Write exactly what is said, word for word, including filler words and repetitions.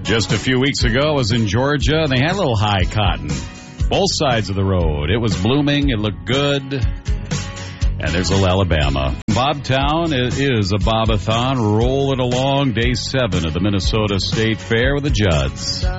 Just a few weeks ago, I was in Georgia, and they had a little high cotton. Both sides of the road. It was blooming. It looked good. And there's a little Alabama. Bobtown, it is a Bobathon. Rolling along day seven of the Minnesota State Fair with the Judds.